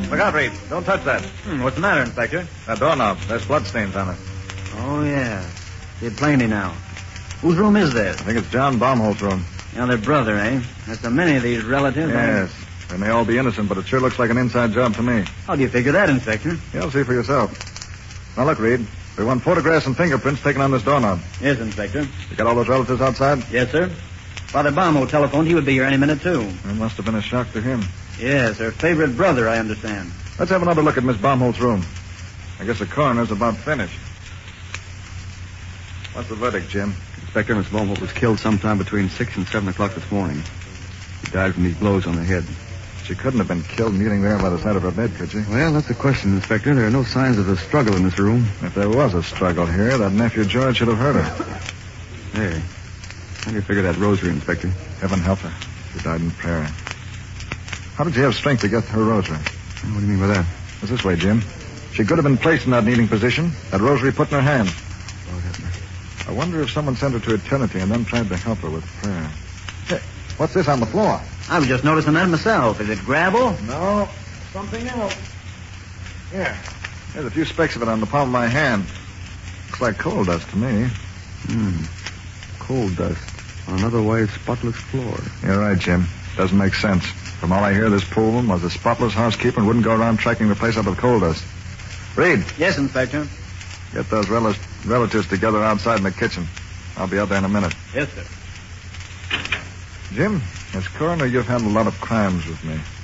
Look out, Reed. Don't touch that. What's the matter, Inspector? That doorknob. There's bloodstains on it. Oh, yeah. See it plainly now. Whose room is this? I think it's John Baumholt's room. Now, their brother, eh? There's so many of these relatives. Yes. They may all be innocent, but it sure looks like an inside job to me. How do you figure that, Inspector? You'll see for yourself. Now, look, Reed. We want photographs and fingerprints taken on this doorknob. Yes, Inspector. You got all those relatives outside? Yes, sir. Father Baumholt telephoned he would be here any minute, too. It must have been a shock to him. Yes, her favorite brother, I understand. Let's have another look at Miss Baumholt's room. I guess the coroner's about finished. What's the verdict, Jim? Inspector, Miss Baumholt was killed sometime between 6 and 7 o'clock this morning. She died from these blows on the head. She couldn't have been killed kneeling there by the side of her bed, could she? Well, that's the question, Inspector. There are no signs of a struggle in this room. If there was a struggle here, that nephew George should have hurt her. Hey, how do you figure that rosary, Inspector? Heaven help her. She died in prayer. How did she have strength to get her rosary? What do you mean by that? It was this way, Jim. She could have been placed in that kneeling position, that rosary put in her hand. Lord have mercy. I wonder if someone sent her to eternity and then tried to help her with prayer. Hey, what's this on the floor? I was just noticing that myself. Is it gravel? No, something else. Here. There's a few specks of it on the palm of my hand. Looks like coal dust to me. Coal dust on an otherwise spotless floor. You're right, Jim. Doesn't make sense. From all I hear, this Pullman was a spotless housekeeper and wouldn't go around tracking the place up with coal dust. Reed. Yes, Inspector. Get those relatives together outside in the kitchen. I'll be out there in a minute. Yes, sir. Jim, as coroner, you've handled a lot of crimes with me.